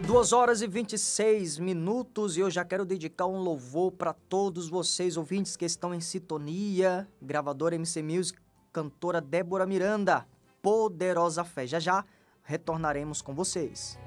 2h26 e eu já quero dedicar um louvor para todos vocês, ouvintes que estão em sintonia. Gravadora MC Music, cantora Débora Miranda, Poderosa Fé. Já já retornaremos com vocês.